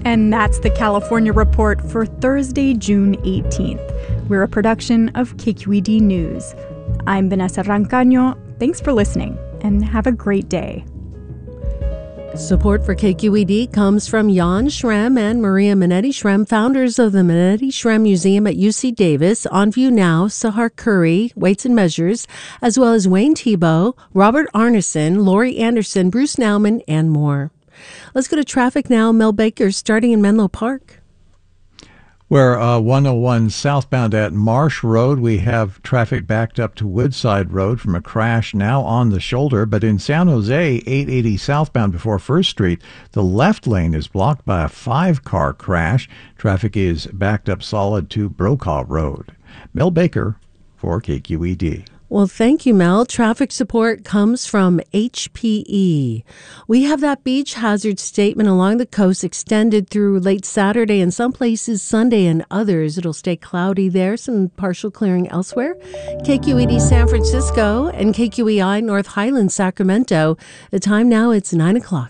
And that's the California Report for Thursday, June 18th. We're a production of KQED News. I'm Vanessa Rancaño. Thanks for listening, and have a great day. Support for KQED comes from Jan Schremm and Maria Minetti Schremm, founders of the Minetti Schremm Museum at UC Davis, On View Now, Sahar Curry, Weights and Measures, as well as Wayne Thiebaud, Robert Arneson, Lori Anderson, Bruce Nauman, and more. Let's go to traffic now. Mel Baker, starting in Menlo Park. Where 101 southbound at Marsh Road, we have traffic backed up to Woodside Road from a crash now on the shoulder. But in San Jose, 880 southbound before First Street, the left lane is blocked by a 5-car crash. Traffic is backed up solid to Brokaw Road. Mel Baker for KQED. Well, thank you, Mel. Traffic support comes from HPE. We have that beach hazard statement along the coast extended through late Saturday and some places Sunday and others. It'll stay cloudy there, some partial clearing elsewhere. KQED San Francisco and KQEI North Highlands Sacramento. The time now, it's 9 o'clock.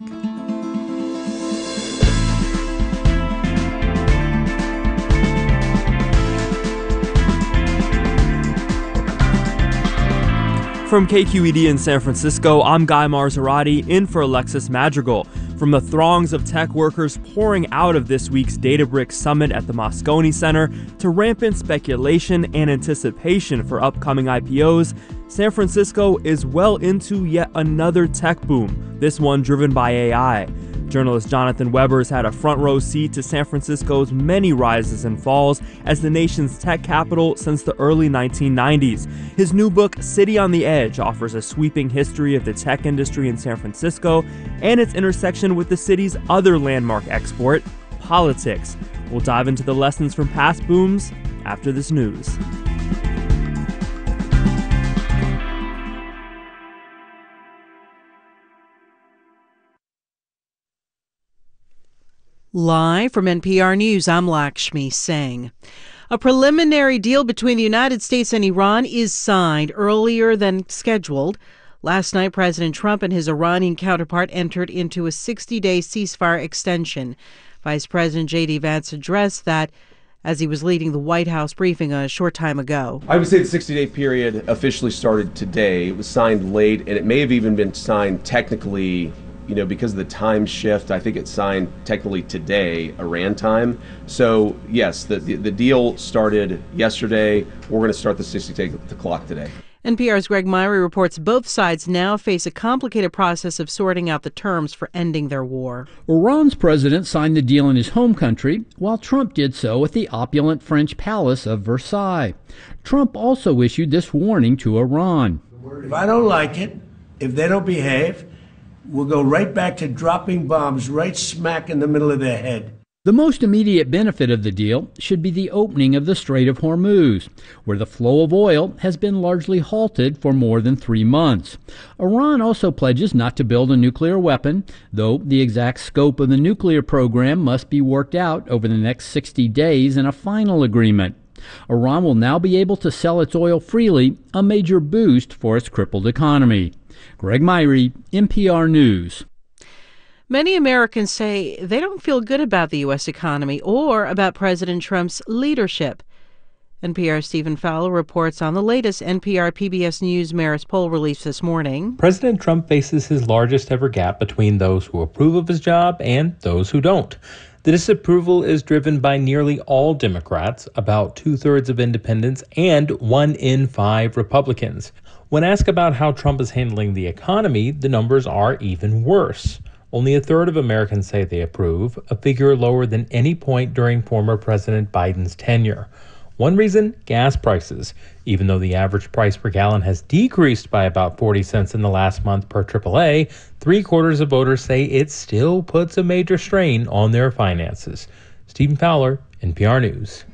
From KQED in San Francisco, I'm Guy Marzorati, in for Alexis Madrigal. From the throngs of tech workers pouring out of this week's Databricks Summit at the Moscone Center to rampant speculation and anticipation for upcoming IPOs, San Francisco is well into yet another tech boom, this one driven by AI. Journalist Jonathan Weber's had a front row seat to San Francisco's many rises and falls as the nation's tech capital since the early 1990s. His new book, City on the Edge, offers a sweeping history of the tech industry in San Francisco and its intersection with the city's other landmark export, politics. We'll dive into the lessons from past booms after this news. Live from NPR News, I'm Lakshmi Singh. A preliminary deal between the United States and Iran is signed earlier than scheduled. Last night, President Trump and his Iranian counterpart entered into a 60-day ceasefire extension. Vice President J.D. Vance addressed that as he was leading the White House briefing a short time ago. I would say the 60-day period officially started today. It was signed late, and it may have even been signed technically, because of the time shift. I think it's signed technically today, Iran time. So yes, the deal started yesterday. We're going to start the 60-day clock today. NPR's Greg Myrie reports both sides now face a complicated process of sorting out the terms for ending their war. Iran's president signed the deal in his home country, while Trump did so at the opulent French palace of Versailles. Trump also issued this warning to Iran. If I don't like it, if they don't behave, we'll go right back to dropping bombs right smack in the middle of their head. The most immediate benefit of the deal should be the opening of the Strait of Hormuz, where the flow of oil has been largely halted for more than 3 months. Iran also pledges not to build a nuclear weapon, though the exact scope of the nuclear program must be worked out over the next 60 days in a final agreement. Iran will now be able to sell its oil freely, a major boost for its crippled economy. Greg Myrie, NPR News. Many Americans say they don't feel good about the U.S. economy or about President Trump's leadership. NPR's Stephen Fowler reports on the latest NPR PBS News Marist poll released this morning. President Trump faces his largest ever gap between those who approve of his job and those who don't. The disapproval is driven by nearly all Democrats, about 2/3 of independents, and 1 in 5 Republicans. When asked about how Trump is handling the economy, the numbers are even worse. Only 1/3 of Americans say they approve, a figure lower than any point during former President Biden's tenure. One reason, gas prices. Even though the average price per gallon has decreased by about 40 cents in the last month per AAA, 3/4 of voters say it still puts a major strain on their finances. Stephen Fowler, NPR News.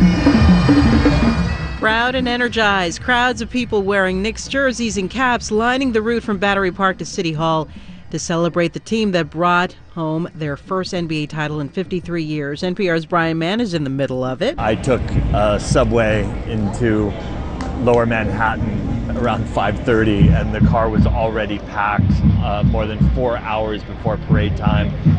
Proud and energized, crowds of people wearing Knicks jerseys and caps lining the route from Battery Park to City Hall to celebrate the team that brought home their first NBA title in 53 years. NPR's Brian Mann is in the middle of it. I took a subway into Lower Manhattan around 5:30, and the car was already packed more than 4 hours before parade time.